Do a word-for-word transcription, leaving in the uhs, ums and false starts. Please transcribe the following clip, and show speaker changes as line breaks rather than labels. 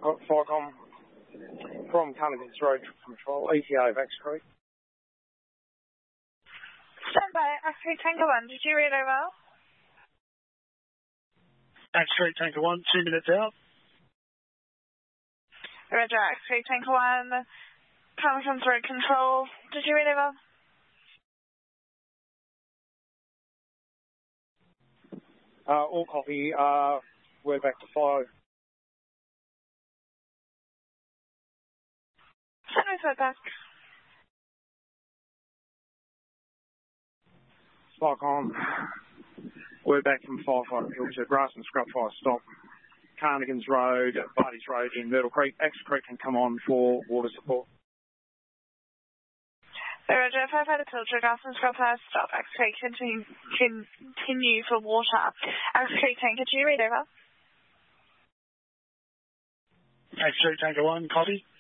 Firecom from Carnegans Road Control, E T A of Axe Creek.
Stand by, Axe Creek Tanker one, did you read over?
Axe Creek Tanker one, two minutes out.
Roger, Axe Creek Tanker one, Carnegans Road Control, did you read over?
Uh, all copy, uh, we're back to five.
Sorry, back.
Firecom, we're back from Firefighter Pilcher, grass and scrub fire stop. Carnegans Road, Barty's Road in Myrtle Creek. Axe Creek can come on for water support.
Roger, Firefighter Pilcher, grass and scrub fire stop. Axe Creek continue, continue for water. Axe Creek Tanker, do you read over?
Axe Creek Tanker one, copy.